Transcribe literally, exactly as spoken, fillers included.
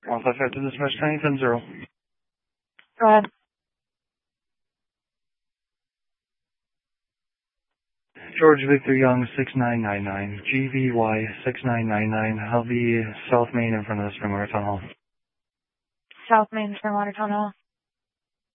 one five five to dispatch ten ten zero. Go ahead. George Victor Young six nine nine nine, G V Y six nine nine nine, I'll be South Main in front of the Springwater Tunnel. South Main Springwater Tunnel.